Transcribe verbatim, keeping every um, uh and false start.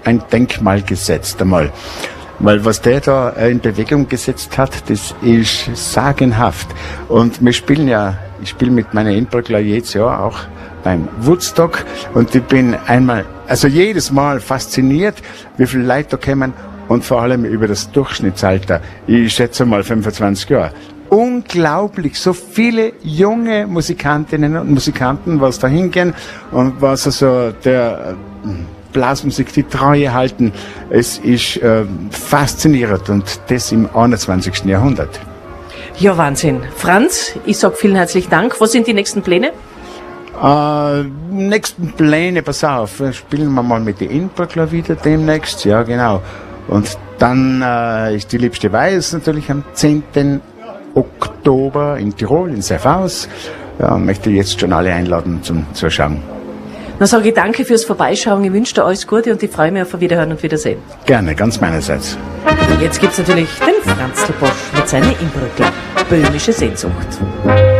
ein Denkmal gesetzt einmal. Weil was der da in Bewegung gesetzt hat, das ist sagenhaft. Und wir spielen ja, ich spiele mit meiner Inbrückler jedes Jahr auch beim Woodstock und ich bin einmal, also jedes Mal fasziniert, wie viele Leute da kommen und vor allem über das Durchschnittsalter. Ich schätze mal fünfundzwanzig Jahre. Unglaublich, so viele junge Musikantinnen und Musikanten, was da hingehen und was also der Blasmusik die Treue halten. Es ist äh, faszinierend und das im einundzwanzigsten Jahrhundert. Ja, Wahnsinn. Franz, ich sag vielen herzlichen Dank. Was sind die nächsten Pläne? Äh, nächsten Pläne, pass auf, spielen wir mal mit den Inbrückler wieder demnächst, ja genau. Und dann äh, ist die liebste Weiß natürlich am zehnten Oktober in Tirol, in Seifhaus. Ja, möchte jetzt schon alle einladen zum Zuschauen. Dann sage ich danke fürs Vorbeischauen, ich wünsche dir alles Gute und ich freue mich auf ein Wiederhören und Wiedersehen. Gerne, ganz meinerseits. Und jetzt gibt's natürlich den Franzl Bosch mit seiner Inbrückler, böhmische Sehnsucht.